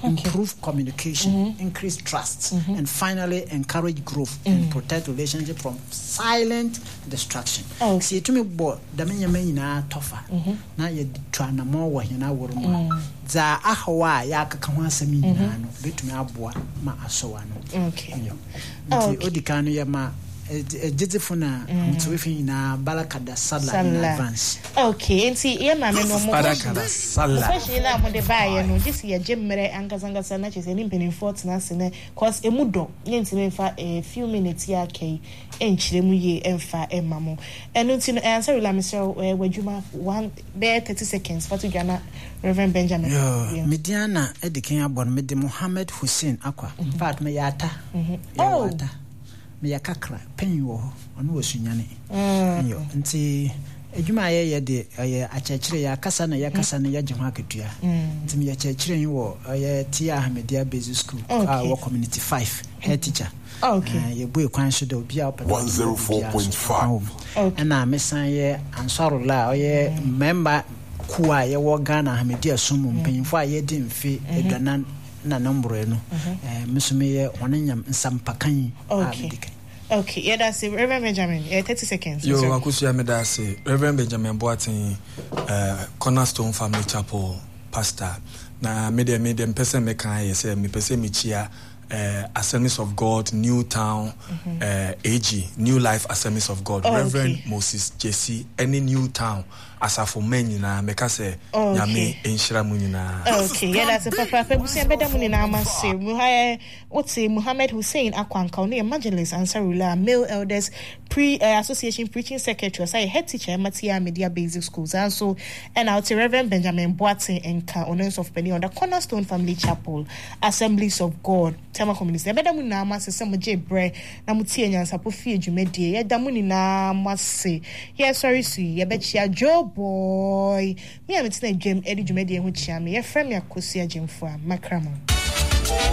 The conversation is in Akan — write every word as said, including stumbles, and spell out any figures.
improve communication, mm-hmm. increase trust, mm-hmm. and finally encourage growth mm-hmm. and protect relationship from silent destruction. Oh. See, to me, boy, the many men are tougher. Now you're trying to more what you know, what za ahawa ya kakawa semi na no betumi aboa ma asowano. Okay. Nti odikanu ya ma ejizefo na mutwefi na barakada sala in advance. Okay, nti ye ma me no mo barakada sala. Especially na mo de baye no just ye jemmere ankasanga sana chese ni penifort na sene cause emudo ye nti me fa a few minutes ya kai enchire mu ye emfa emamo. Eno nti no answer la me so wadwuma one be thirty seconds for to Ghana Reverend Benjamin. Yeah. Mediana edikin abon me de Mohammed Hussein akwa. In fact me yata. Oh. Me yakakra pen wo ono wasunyane. Mm. Yo nti edwuma ye ye de ye achechire ya kasa na ya kasa na ya jehwa ketua. Nti me achechire yi wo ye Tia Ahmedia Basic School ah wo community five head teacher. Okay. Uh, ye boy kwan so de obi a opeda one oh four point five. Okay. Na me san ye Ansarullah ye member kuwa ye wo Ghana Ahmedia Sumu mpanyimfo a ye di mfe edwanan na number no eh mesume ye wonanyam nsampakan abedika. Okay, yeah, that's it. Reverend Benjamin, yeah, thirty seconds. Yo, Akusu Amedase, Reverend Benjamin Boateng, uh, Cornerstone Family Chapel pastor. Na media media person me kan say me person me chia uh, Assemblies of God, New Town, mm-hmm. uh, A G, New Life Assemblies of God, oh, Reverend okay. Moses Jesse, any New Town. Asafo men na meka se nyame enhira mu nyina. Okay, yeah, that's a papa pebusi embeda mu nyina amase. Muhaye what's Muhammad Hussein Akwanka ne evangelist Ansarullah male elders pre uh, association preaching secretary say head teacher Tia Ahmedia Basic Schools and so and out to Reverend Benjamin Boateng Enka owners of Penny on the Cornerstone Family Chapel Assemblies of God Tema community embeda mu nyina amase se mo je bre na mutie nyansa po fie dwumedie ye da mu nyina amase. Yeah, sorry see ye bechia Job boy me am tina dwem edi dwumadi ehu chia me ye frem ya kosia jemfo a makramo.